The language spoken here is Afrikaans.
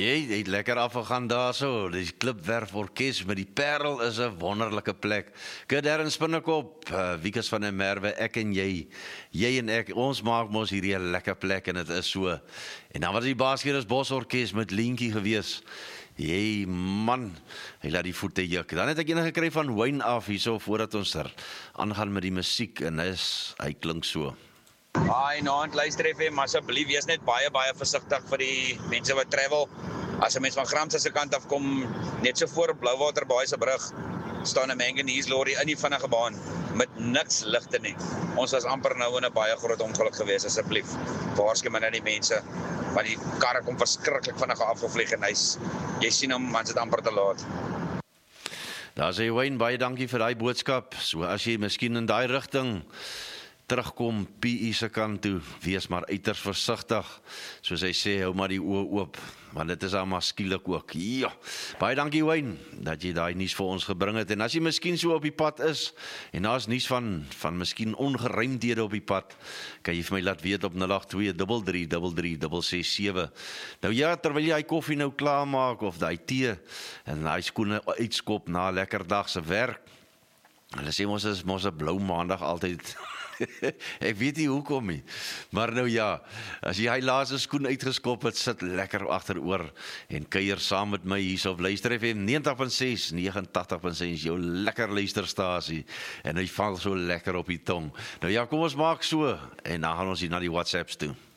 Jy het lekker afgegaan daar so. Die Klipwerf Orkes met die Parel is 'n wonderlike plek. Darren Spinnekop, Wikus van der Merwe, ek en jy en ek, ons maak mos hierdie 'n lekker plek en dit is so. En dan was die Baasgeers Bos Orkes met Lientjie gewees. Jy man, hy laat die voete juk. Dan het ek ene gekry van Wayne af hierso voordat ons aangaan met die musiek en hy klink so. Haai, naand luister FM, asseblief wees net baie versigtig vir die mense wat travel. As 'n mens van Gramsa se kant af kom, net so voor Blouwater Baai se brug, staan 'n manganese lorry in die vinnige baan met niks ligte nie. Ons was amper nou in 'n baie groot ongeluk gewees, asseblief. Waarsku maar net die mense, want die karre kom verskriklik vinnig afgevlieg en jy sien hom, man, dit amper te laat. Daar sê Wayne, baie dankie vir daai boodskap. So as jy miskien in daai rigting terugkom PE se kant toe, wees maar uiters versigtig. Soos hy sê, hou maar die oë oop, want dit is maar skielik ook. Ja, baie dankie Wayne, dat jy daai nuus vir ons gebring het. En as jy miskien so op die pad is, en daar's nuus van miskien ongeruimdhede op die pad, kan jy vir my laat weet op 082333667. Nou ja, terwyl jy koffie nou klaar maak, of daai tee, en daai skoene uitskop na 'n lekker dag se werk, hulle sê ons is 'n blou maandag altyd. Ek weet nie hoekom nie, maar nou ja, as jy hy laaste skoen uitgeskop het, sit lekker agteroor en kuier saam met my hier op Luister FM 90.6, 89.6 is jou lekker luisterstasie en hy val so lekker op die tong. Nou ja, kom ons maak so en dan gaan ons hier na die WhatsApps toe.